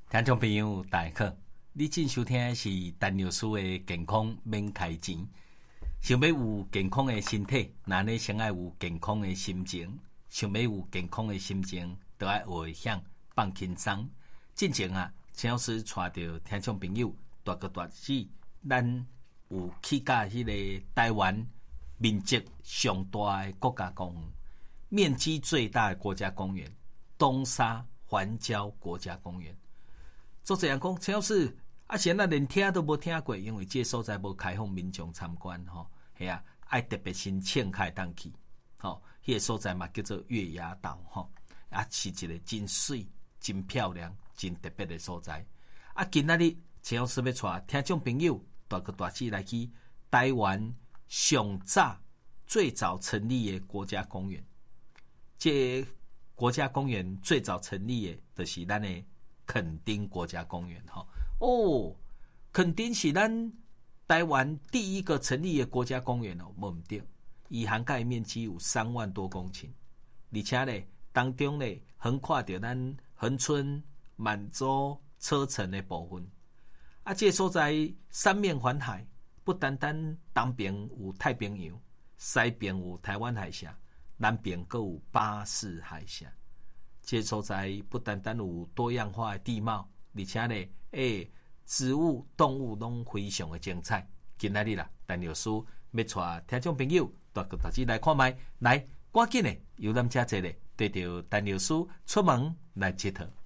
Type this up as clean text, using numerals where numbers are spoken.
听众朋友大家好，你正收听的是陈老师的健康免开钱。想要有健康的身体，那你先要有健康的心情。想要有健康的心情，就要学会放轻松。进前啊，陈老师带着听众朋友大个大志，咱有去到迄个台湾面积上大的国家公园，面积最大的国家公园——东沙环礁国家公园。做这样讲，陈老师啊，现在连听都无听过，因为这所在无开放民众参观吼，系啊，爱特别申请开当去，吼，迄个所在嘛叫做月牙岛吼，啊是一个真水、真漂亮、真特别的所在。啊，今仔日陈老师要带听众朋友大个大志来去台湾上早最早成立的国家公园。这国家公园最早成立的，就是咱的垦丁国家公园哈。哦，垦丁是咱台湾第一个成立的国家公园哦，无唔对，伊涵盖面积有3万多公顷，而且咧当中咧横跨着咱恒春、满洲、车城的部分。啊，这所在三面环海，不单单东边有太平洋，西边有台湾海峡，南边更有巴士海峡。这所在不单单有多样化的地貌，而且呢，植物、动物拢非常的精彩。今仔日啦，陈老师要带听众朋友大个大志来看卖，来赶紧的游览车坐咧，对着陈老师出门来佚佗。